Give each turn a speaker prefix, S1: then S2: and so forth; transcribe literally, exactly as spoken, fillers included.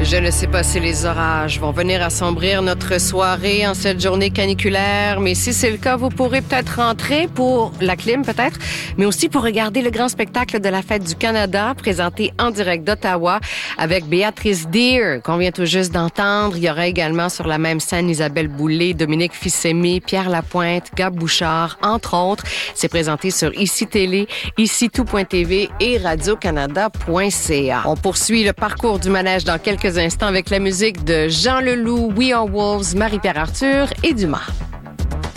S1: Je ne sais pas si les orages vont venir assombrir notre soirée en cette journée caniculaire, mais si c'est le cas, vous pourrez peut-être rentrer pour la clim peut-être, mais aussi pour regarder le grand spectacle de la Fête du Canada présenté en direct d'Ottawa avec Béatrice Deer qu'on vient tout juste d'entendre. Il y aura également sur la même scène Isabelle Boulay, Dominique Fils-Aimé, Pierre Lapointe, Gab Bouchard, entre autres. C'est présenté sur Ici Télé, ici tout point t v et radio canada point c a. On poursuit le parcours du manège dans quelques instants avec la musique de Jean Leloup, We Are Wolves, Marie-Pierre Arthur et Dumas.